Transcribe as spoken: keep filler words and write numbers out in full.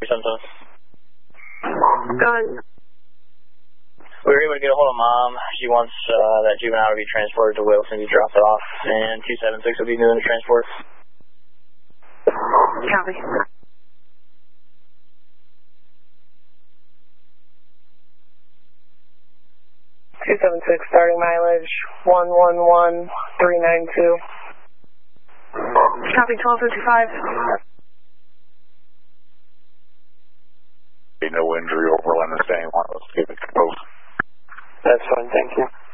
seven seven. Go ahead. We were able to get a hold of Mom. She wants uh, that juvenile to be transported to Wilson to be dropped off, and two seven six will be doing the transport. Copy. two seven six, starting mileage one one one three nine two. Copy, twelve fifty-five. No injury over Lemon Stain. Let's keep it close. That's fine, thank you.